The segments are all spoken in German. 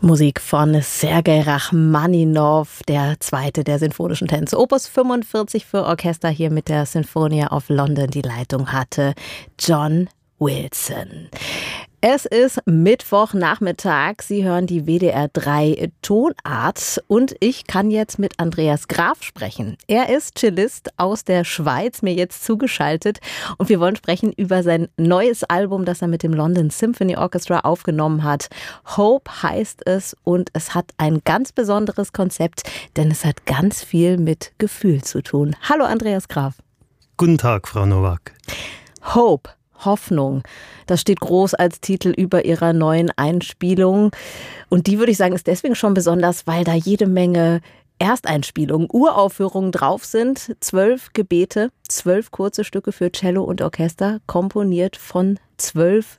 Musik von Sergei Rachmaninow, der zweite der sinfonischen Tänze. Opus 45 für Orchester, hier mit der Sinfonia of London. Die Leitung hatte John Wilson. Es ist Mittwochnachmittag. Sie hören die WDR 3 Tonart und ich kann jetzt mit Andreas Graf sprechen. Er ist Cellist aus der Schweiz, mir jetzt zugeschaltet, und wir wollen sprechen über sein neues Album, das er mit dem London Symphony Orchestra aufgenommen hat. Hope heißt es und es hat ein ganz besonderes Konzept, denn es hat ganz viel mit Gefühl zu tun. Hallo Andreas Graf. Guten Tag, Frau Nowak. Hope. Hoffnung. Das steht groß als Titel über Ihrer neuen Einspielung. Und die, würde ich sagen, ist deswegen schon besonders, weil da jede Menge Ersteinspielungen, Uraufführungen drauf sind. 12 Gebete, 12 kurze Stücke für Cello und Orchester, komponiert von 12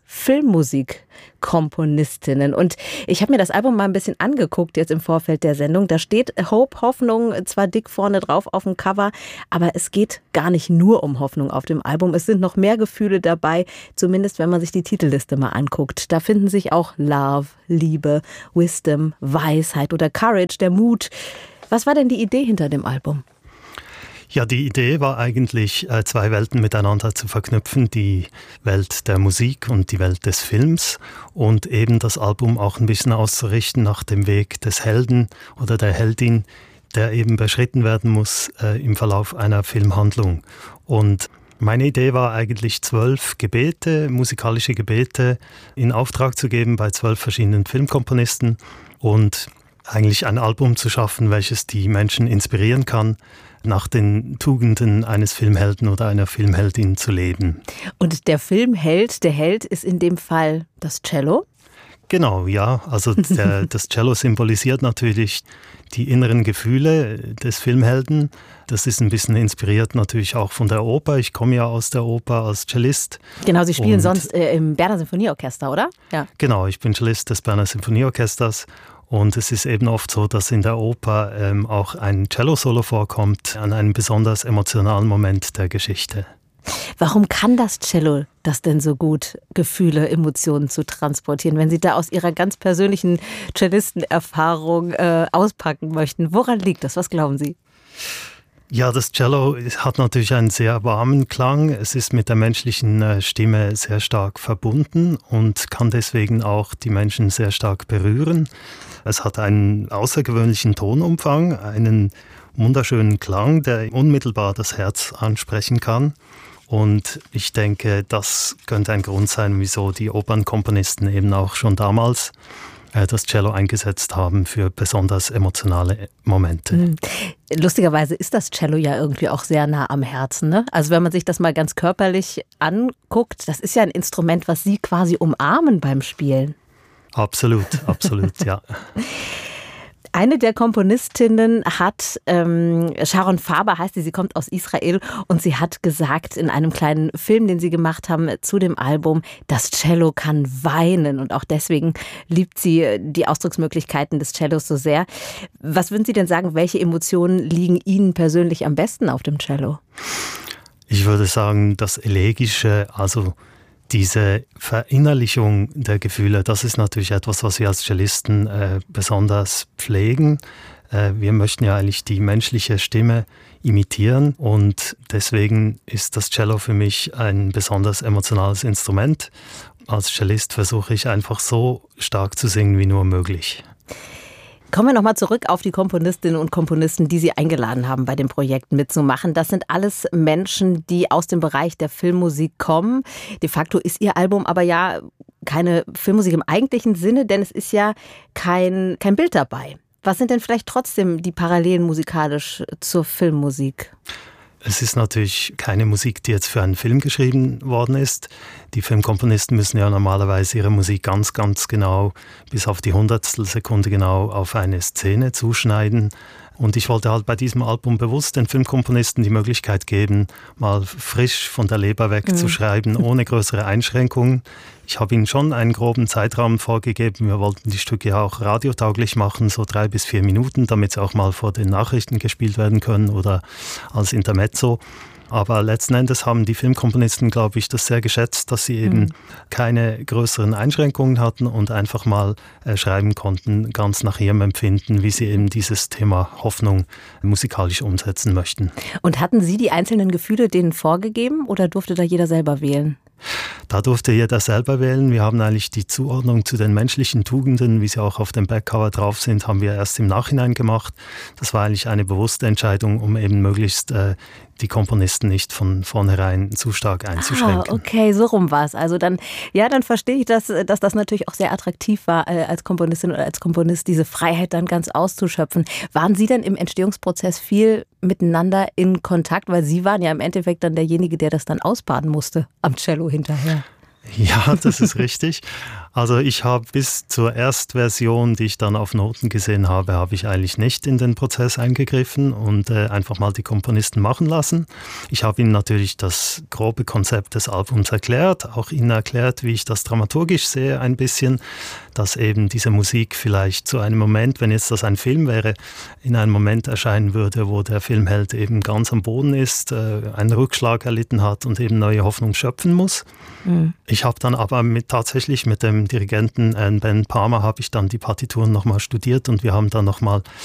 Filmmusikkomponistinnen. Und ich habe mir das Album mal ein bisschen angeguckt jetzt im Vorfeld der Sendung. Da steht Hope, Hoffnung, zwar dick vorne drauf auf dem Cover, aber es geht gar nicht nur um Hoffnung auf dem Album. Es sind noch mehr Gefühle dabei, zumindest wenn man sich die Titelliste mal anguckt. Da finden sich auch Love, Liebe, Wisdom, Weisheit oder Courage, der Mut. Was war denn die Idee hinter dem Album? Ja, die Idee war eigentlich, zwei Welten miteinander zu verknüpfen, die Welt der Musik und die Welt des Films, und eben das Album auch ein bisschen auszurichten nach dem Weg des Helden oder der Heldin, der eben beschritten werden muss im Verlauf einer Filmhandlung. Und meine Idee war eigentlich 12 Gebete, musikalische Gebete, in Auftrag zu geben bei 12 verschiedenen Filmkomponisten und eigentlich ein Album zu schaffen, welches die Menschen inspirieren kann, nach den Tugenden eines Filmhelden oder einer Filmheldin zu leben. Und der Filmheld, der Held ist in dem Fall das Cello? Genau, ja. Also das Cello symbolisiert natürlich die inneren Gefühle des Filmhelden. Das ist ein bisschen inspiriert natürlich auch von der Oper. Ich komme ja aus der Oper als Cellist. Genau, Sie spielen sonst im Berner Sinfonieorchester, oder? Ja. Genau, ich bin Cellist des Berner Sinfonieorchesters. Und es ist eben oft so, dass in der Oper auch ein Cello-Solo vorkommt, an einem besonders emotionalen Moment der Geschichte. Warum kann das Cello das denn so gut, Gefühle, Emotionen zu transportieren, wenn Sie da aus Ihrer ganz persönlichen Cellistenerfahrung auspacken möchten? Woran liegt das? Was glauben Sie? Ja, das Cello hat natürlich einen sehr warmen Klang. Es ist mit der menschlichen Stimme sehr stark verbunden und kann deswegen auch die Menschen sehr stark berühren. Es hat einen außergewöhnlichen Tonumfang, einen wunderschönen Klang, der unmittelbar das Herz ansprechen kann. Und ich denke, das könnte ein Grund sein, wieso die Opernkomponisten eben auch schon damals das Cello eingesetzt haben für besonders emotionale Momente. Lustigerweise ist das Cello ja irgendwie auch sehr nah am Herzen, ne? Also wenn man sich das mal ganz körperlich anguckt, das ist ja ein Instrument, was Sie quasi umarmen beim Spielen. Absolut, ja. Eine der Komponistinnen hat, Sharon Faber heißt sie kommt aus Israel, und sie hat gesagt in einem kleinen Film, den sie gemacht haben zu dem Album, das Cello kann weinen, und auch deswegen liebt sie die Ausdrucksmöglichkeiten des Cellos so sehr. Was würden Sie denn sagen, welche Emotionen liegen Ihnen persönlich am besten auf dem Cello? Ich würde sagen, das Elegische, also diese Verinnerlichung der Gefühle, das ist natürlich etwas, was wir als Cellisten besonders pflegen. Wir möchten ja eigentlich die menschliche Stimme imitieren, und deswegen ist das Cello für mich ein besonders emotionales Instrument. Als Cellist versuche ich einfach so stark zu singen wie nur möglich. Kommen wir nochmal zurück auf die Komponistinnen und Komponisten, die Sie eingeladen haben, bei dem Projekt mitzumachen. Das sind alles Menschen, die aus dem Bereich der Filmmusik kommen. De facto ist Ihr Album aber ja keine Filmmusik im eigentlichen Sinne, denn es ist ja kein Bild dabei. Was sind denn vielleicht trotzdem die Parallelen musikalisch zur Filmmusik? Es ist natürlich keine Musik, die jetzt für einen Film geschrieben worden ist. Die Filmkomponisten müssen ja normalerweise ihre Musik ganz, ganz genau, bis auf die Hundertstelsekunde genau, auf eine Szene zuschneiden. Und ich wollte halt bei diesem Album bewusst den Filmkomponisten die Möglichkeit geben, mal frisch von der Leber weg zu schreiben, ohne größere Einschränkungen. Ich habe ihnen schon einen groben Zeitrahmen vorgegeben. Wir wollten die Stücke ja auch radiotauglich machen, so 3 bis 4 Minuten, damit sie auch mal vor den Nachrichten gespielt werden können oder als Intermezzo. Aber letzten Endes haben die Filmkomponisten, glaube ich, das sehr geschätzt, dass sie eben keine größeren Einschränkungen hatten und einfach mal schreiben konnten, ganz nach ihrem Empfinden, wie sie eben dieses Thema Hoffnung musikalisch umsetzen möchten. Und hatten Sie die einzelnen Gefühle denen vorgegeben oder durfte da jeder selber wählen? Da durfte jeder selber wählen. Wir haben eigentlich die Zuordnung zu den menschlichen Tugenden, wie sie auch auf dem Backcover drauf sind, haben wir erst im Nachhinein gemacht. Das war eigentlich eine bewusste Entscheidung, um eben möglichst die Komponisten nicht von vornherein zu stark einzuschränken. Okay, so rum war es. Also dann verstehe ich, dass das natürlich auch sehr attraktiv war, als Komponistin oder als Komponist diese Freiheit dann ganz auszuschöpfen. Waren Sie denn im Entstehungsprozess viel miteinander in Kontakt? Weil Sie waren ja im Endeffekt dann derjenige, der das dann ausbaden musste am Cello hinterher. Ja, das ist richtig. Also ich habe bis zur Erstversion, die ich dann auf Noten gesehen habe, habe ich eigentlich nicht in den Prozess eingegriffen und einfach mal die Komponisten machen lassen. Ich habe ihnen natürlich das grobe Konzept des Albums erklärt, auch ihnen erklärt, wie ich das dramaturgisch sehe ein bisschen, dass eben diese Musik vielleicht zu einem Moment, wenn jetzt das ein Film wäre, in einem Moment erscheinen würde, wo der Filmheld eben ganz am Boden ist, einen Rückschlag erlitten hat und eben neue Hoffnung schöpfen muss. Mhm. Ich habe dann aber tatsächlich mit dem Dirigenten Ben Palmer habe ich dann die Partituren nochmal studiert und wir haben dann nochmal